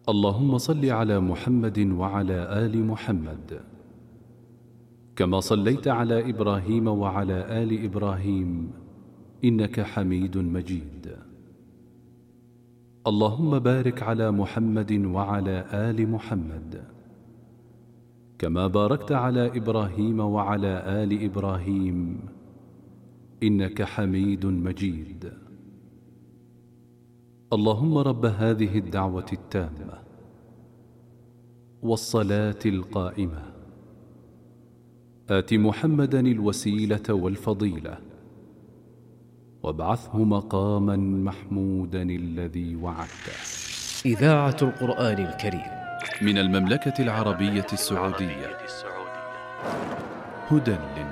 اللهم صل على محمد وعلى آل محمد كما صليت على إبراهيم وعلى آل إبراهيم إنك حميد مجيد. اللهم بارك على محمد وعلى آل محمد كما باركت على إبراهيم وعلى آل إبراهيم إنك حميد مجيد. اللهم رب هذه الدعوة التامة والصلاة القائمة آت محمدا الوسيلة والفضيلة وابعثه مقاما محمودا الذي وعدته. إذاعة القرآن الكريم من المملكة العربية السعودية، هدى